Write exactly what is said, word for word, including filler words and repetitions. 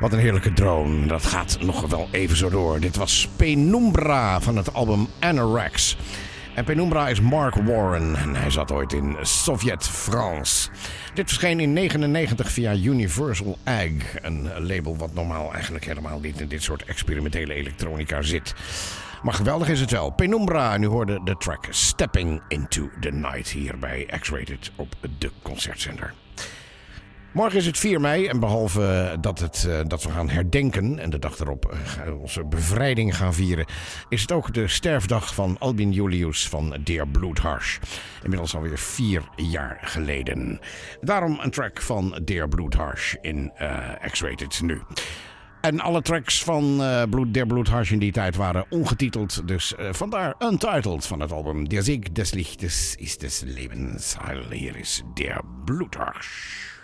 Wat een heerlijke drone. Dat gaat nog wel even zo door. Dit was Penumbra van het album Anorex. En Penumbra is Mark Warren en hij zat ooit in Sovjet-France. Dit verscheen in negentien negenennegentig via Universal Ag, een label wat normaal eigenlijk helemaal niet in dit soort experimentele elektronica zit. Maar geweldig is het wel. Penumbra, en u hoorde de track Stepping Into the Night hier bij X-Rated op de Concertzender. Morgen is het vier mei en behalve dat, het, uh, dat we gaan herdenken en de dag erop uh, onze bevrijding gaan vieren, is het ook de sterfdag van Albin Julius van Dear Bloedharsh. Inmiddels alweer vier jaar geleden. Daarom een track van Dear Bloedharsh in uh, X-Rated nu. En alle tracks van uh, Bloed, Der Bloedharsh in die tijd waren ongetiteld. Dus uh, vandaar Untitled van het album Der Sieg des Lichtes ist des Lebens. Hier is Der Bloedharsh.